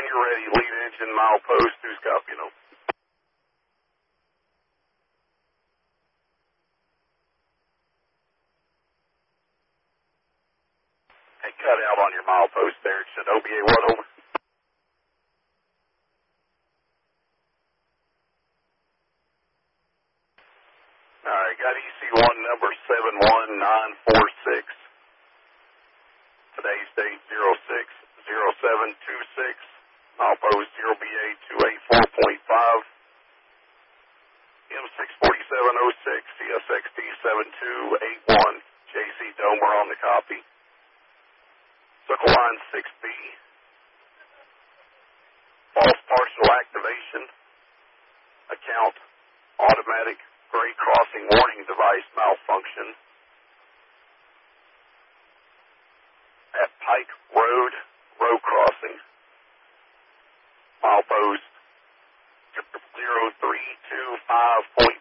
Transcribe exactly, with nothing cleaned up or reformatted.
you're ready, lead engine, milepost, who's copying them? Hey, cut out on your milepost there. It should O B A what over? All right, got E C one number seven one nine four six. Today's date zero six zero seven two six. Milepost zero B A two eight four point five. M six forty-seven oh six C S X T seven two eight one. J C Domer on the copy. Circle line six B. False partial activation. Account automatic grade crossing warning device malfunction at Pike Road, road crossing. Milepost zero three two five point